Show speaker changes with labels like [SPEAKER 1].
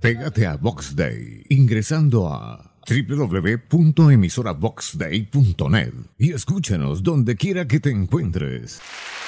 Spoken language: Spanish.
[SPEAKER 1] Pégate a Box Day ingresando a www.emisoravoxday.net y escúchanos donde quiera que te encuentres.